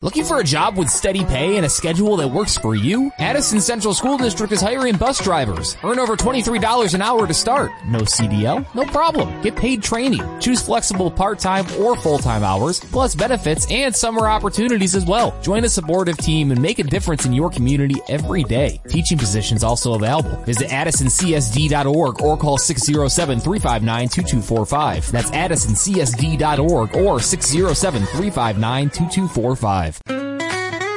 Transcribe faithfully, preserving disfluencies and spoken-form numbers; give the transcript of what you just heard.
Looking for a job with steady pay and a schedule that works for you? Addison Central School District is hiring bus drivers. Earn over twenty-three dollars an hour to start. No C D L? No problem. Get paid training. Choose flexible part-time or full-time hours, plus benefits and summer opportunities as well. Join a supportive team and make a difference in your community every day. Teaching positions also available. Visit addison c s d dot org or call six oh seven, three five nine, two two four five. That's addison c s d dot org or six oh seven, three five nine, two two four five.